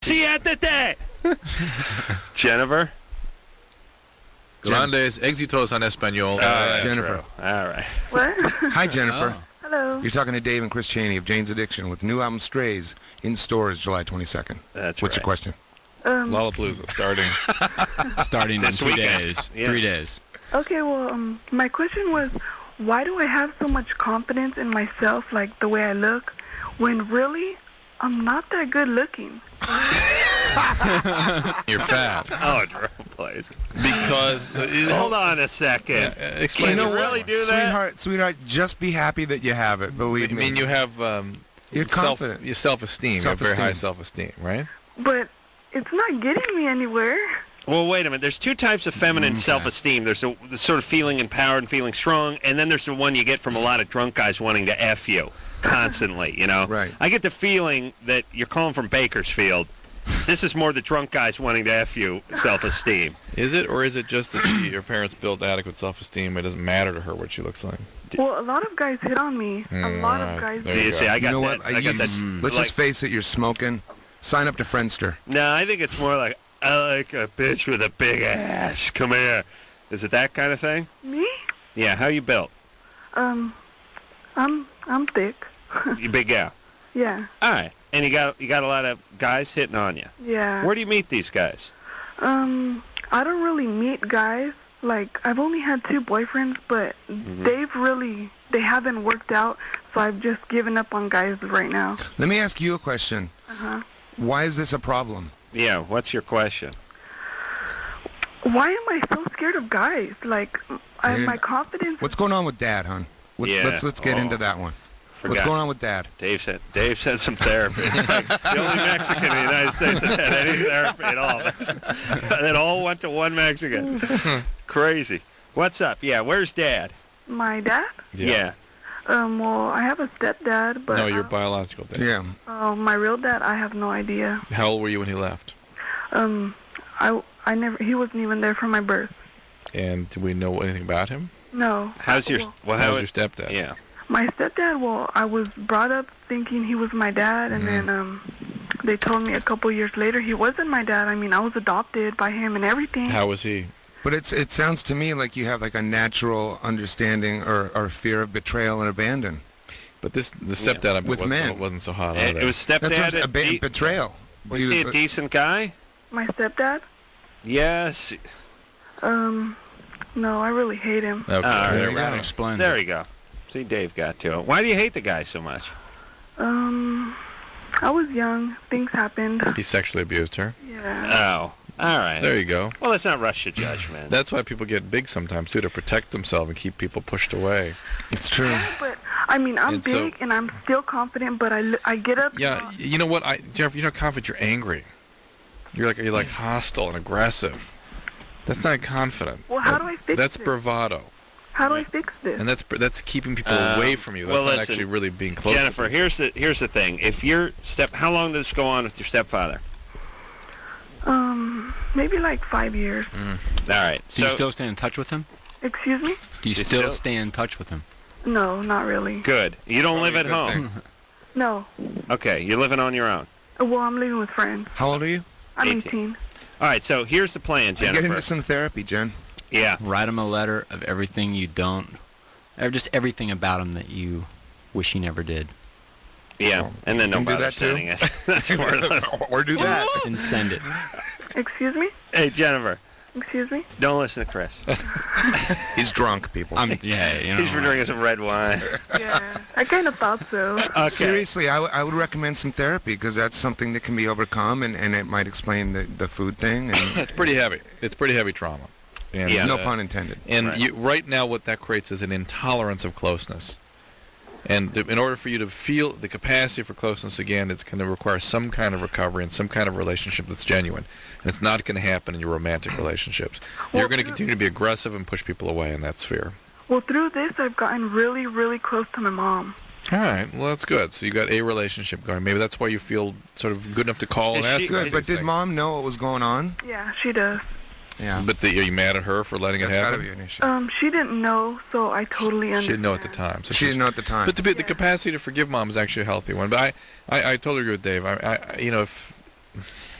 Siéntate. Jennifer? Grandes éxitos en español. Jennifer. All right. What? Hi, Jennifer. Hello. You're talking to Dave and Chris Chaney of Jane's Addiction with new album Strays in stores July 22nd. That's What's your right. question? Lollapalooza starting in This 3 weekend. days. Yeah. 3 days. Okay, well, my question was, why do I have so much confidence in myself, like the way I look, when really I'm not that good looking? You're fat. Oh, Drew, please. Because... Hold on a second. explain You know this. what? Really do that? Sweetheart, just be happy that you have it. Believe I me. mean, you have... You're confident. Your self-esteem. You have very high self-esteem, right? But it's not getting me anywhere. Well, wait a minute. There's two types of feminine self-esteem. There's the sort of feeling empowered and feeling strong, and then there's the one you get from a lot of drunk guys wanting to F you constantly, you know? Right. I get the feeling that you're calling from Bakersfield. This is more the drunk guys wanting to F you self-esteem. Is it, or is it just that your parents built adequate self-esteem? It doesn't matter to her what she looks like. Well, a lot of guys hit on me. A lot of guys. There You you see, go. I got You know that. what? I got that. Let's like- just face it, you're smoking. Sign up to Friendster. No, I think it's more like, I like a bitch with a big ass. Come here. Is it that kind of thing? Me? Yeah, how you built? I'm thick. You big gal. Yeah. All right. And you got a lot of guys hitting on you. Yeah. Where do you meet these guys? I don't really meet guys. Like, I've only had 2 boyfriends, but they haven't worked out, so I've just given up on guys right now. Let me ask you a question. Uh-huh. Why is this a problem? Yeah, what's your question? Why am I so scared of guys? Like, my confidence... What's going on with Dad, hon? Yeah. Let's get into that one. What's Forgot. going on with Dad? Dave said some therapy. It's like the only Mexican in the United States that had any therapy at all. It all went to one Mexican. Crazy. What's up? Yeah, where's Dad? My dad? Yeah. Well, I have a stepdad, but... No, your biological dad. Yeah. my real dad, I have no idea. How old were you when he left? I never... He wasn't even there for my birth. And do we know anything about him? No. How's your How's your stepdad? Yeah. My stepdad, well, I was brought up thinking he was my dad, and then they told me a couple years later he wasn't my dad. I mean, I was adopted by him and everything. How was he? But it sounds to me like you have like a natural understanding or fear of betrayal and abandon. But the stepdad I bet With men. wasn't so hot It either. was That's stepdad. what betrayal. Was he a decent guy? My stepdad? Yes. No, I really hate him. Okay, right. there we go. Explain. There you go. See, Dave got to it. Why do you hate the guy so much? I was young. Things happened. He sexually abused her. Yeah. Oh, all right. There you go. Well, let's not rush to judgment. That's why people get big sometimes, too, to protect themselves and keep people pushed away. It's true. But, I mean, I'm And so- big and I'm still confident, but I get up. Yeah, you know what, Jennifer, you're not confident, you're angry. You're like hostile and aggressive. That's not confident. Well, how do I fix That's this? bravado. How do I fix this? And that's keeping people away from you. That's well, not listen, actually really being close Jennifer, to you. here's the thing. If your how long did this go on with your stepfather? Maybe like 5 years. All right. Do you still stay in touch with him? Excuse me? Do you You still still- stay in touch with him? No, not really. Good. You don't live at Probably a good home. No. Okay, you're living on your own. Well, I'm living with friends. How old are you? I'm 18. 18. All right. So here's the plan, Get Jennifer. into some therapy, Jen. Yeah. Write him a letter of everything you don't, or just everything about him that you wish he never did, Yeah. And then You don't can do bother that too? sending it. That's worthless. Or do that. and send it. Excuse me? Hey, Jennifer, Excuse me? don't listen to Chris. He's drunk, people. Yeah, you know. He's been drinking some red wine. Yeah. I kind of thought so. Okay. Seriously, I would recommend some therapy because that's something that can be overcome, and it might explain the food thing. And It's pretty heavy. It's pretty heavy trauma. And, Yeah. no pun intended. And Right. right now what that creates is an intolerance of closeness. And in order for you to feel the capacity for closeness again, it's going to require some kind of recovery and some kind of relationship that's genuine. And it's not going to happen in your romantic relationships. You're going to continue to be aggressive and push people away in that sphere. Well, through this, I've gotten really, really close to my mom. All right. Well, that's good. So you got a relationship going. Maybe that's why you feel sort of good enough to call and Is ask she- her Good, these but did things. Mom know what was going on? Yeah, she does. Yeah. But are you mad at her for letting That's it got to happen? be an issue. She didn't know, so I totally understand. She didn't know at the time. So She she's- didn't know at the time. But the Yeah. capacity to forgive Mom is actually a healthy one. But I totally agree with Dave. I you know, if